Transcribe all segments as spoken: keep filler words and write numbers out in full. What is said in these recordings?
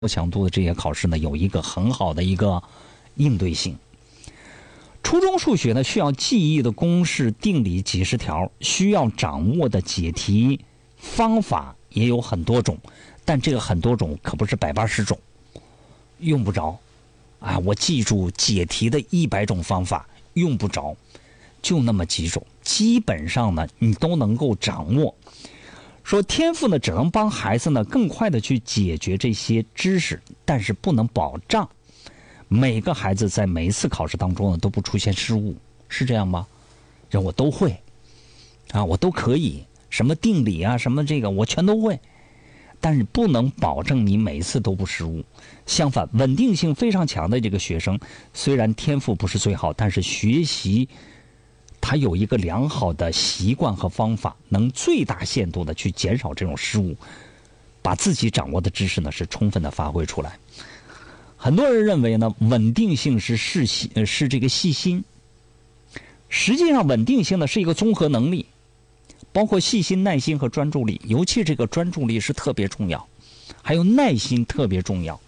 高强度的这些考试呢，有一个很好的一个应对性。初中数学呢，需要记忆的公式、定理几十条，需要掌握的解题方法也有很多种，但这个很多种可不是百八十种，用不着。啊，我记住解题的一百种方法，用不着，就那么几种，基本上呢，你都能够掌握。说天赋呢，只能帮孩子呢更快的去解决这些知识，但是不能保障每个孩子在每一次考试当中呢都不出现失误，是这样吗？这我都会啊，我都可以，什么定理啊，什么这个我全都会，但是不能保证你每一次都不失误。相反，稳定性非常强的这个学生，虽然天赋不是最好，但是学习他有一个良好的习惯和方法，能最大限度的去减少这种失误，把自己掌握的知识呢是充分的发挥出来。很多人认为呢，稳定性是是是这个细心，实际上稳定性呢是一个综合能力，包括细心、耐心和专注力，尤其这个专注力是特别重要，还有耐心特别重要。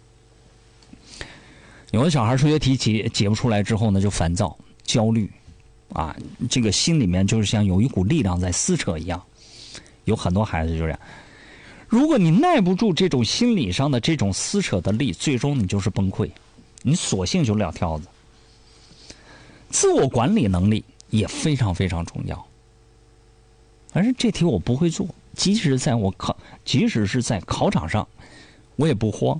有的小孩数学题解解不出来之后呢，就烦躁、焦虑。啊，这个心里面就是像有一股力量在撕扯一样，有很多孩子就这样。如果你耐不住这种心理上的这种撕扯的力，最终你就是崩溃，你索性就撂挑子。自我管理能力也非常非常重要。而是这题我不会做，即使在我考，即使是在考场上，我也不慌。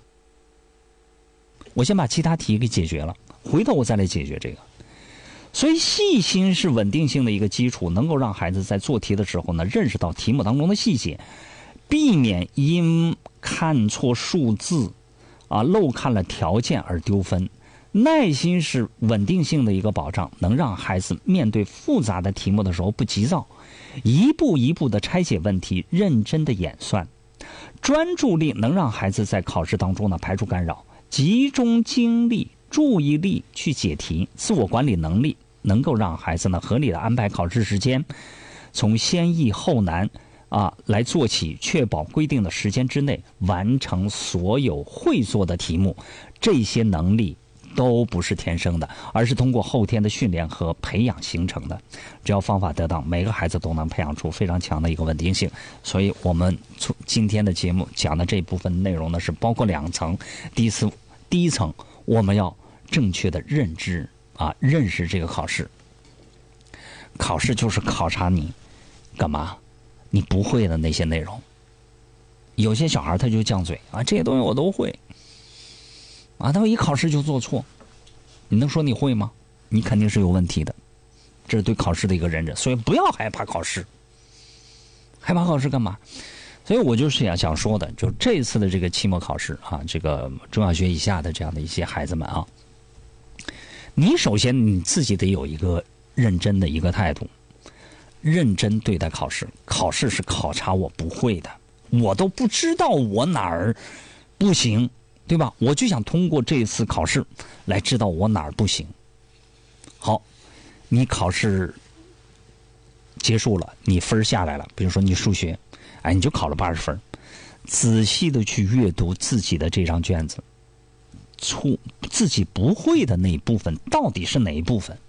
我先把其他题给解决了，回头我再来解决这个。所以细心是稳定性的一个基础，能够让孩子在做题的时候呢，认识到题目当中的细节，避免因看错数字啊漏看了条件而丢分。耐心是稳定性的一个保障，能让孩子面对复杂的题目的时候不急躁，一步一步的拆解问题，认真的演算。专注力能让孩子在考试当中呢排除干扰，集中精力注意力去解题。自我管理能力能够让孩子呢合理的安排考试时间，从先易后难啊来做起，确保规定的时间之内完成所有会做的题目。这些能力都不是天生的，而是通过后天的训练和培养形成的。只要方法得当，每个孩子都能培养出非常强的一个稳定性。所以我们从今天的节目讲的这部分内容呢，是包括两层。第一次，第一层我们要正确的认知啊，认识这个考试。考试就是考察你干嘛？你不会的那些内容。有些小孩他就犟嘴啊，这些东西我都会啊，他一考试就做错，你能说你会吗？你肯定是有问题的。这是对考试的一个认知，所以不要害怕考试。害怕考试干嘛？所以我就是想想说的，就这次的这个期末考试啊，这个中小学以下的这样的一些孩子们啊，你首先你自己得有一个认真的一个态度，认真对待考试。考试是考察我不会的，我都不知道我哪儿不行，对吧？我就想通过这次考试来知道我哪儿不行。好，你考试结束了，你分下来了，比如说你数学，哎，你就考了八十分，仔细的去阅读自己的这张卷子，出自己不会的那一部分到底是哪一部分，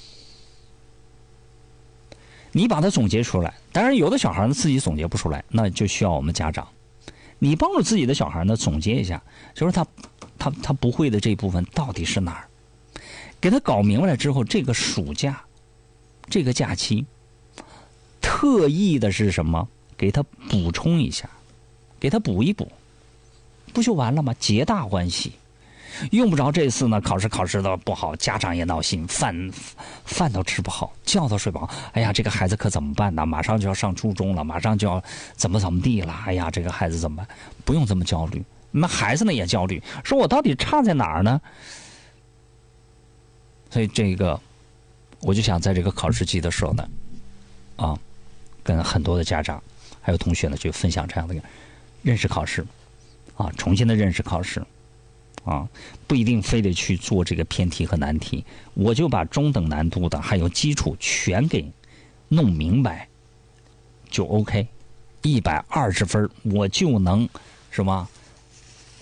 你把它总结出来。当然有的小孩呢自己总结不出来，那就需要我们家长，你帮助自己的小孩呢总结一下，就是他他他不会的这一部分到底是哪儿，给他搞明白了之后，这个暑假这个假期特意的是什么？给他补充一下，给他补一补，不就完了吗？皆大欢喜。用不着这次呢考试考试的不好，家长也闹心，饭饭都吃不好，觉都睡不好。哎呀，这个孩子可怎么办呢？马上就要上初中了，马上就要怎么怎么地了。哎呀，这个孩子怎么办？不用这么焦虑。那孩子呢也焦虑，说我到底差在哪儿呢？所以这个我就想在这个考试季的时候呢，啊，跟很多的家长还有同学呢，去分享这样的一个认识考试，啊，重新的认识考试。啊，不一定非得去做这个偏题和难题，我就把中等难度的还有基础全给弄明白，就 OK， 一百二十分我就能什么